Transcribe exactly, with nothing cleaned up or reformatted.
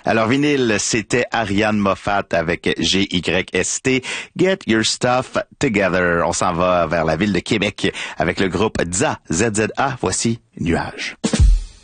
Alors, vinyle, c'était Ariane Moffat avec G Y S T. Get Your Stuff Together. On s'en va vers la ville de Québec avec le groupe Z A. Z Z A. Voici Nuage.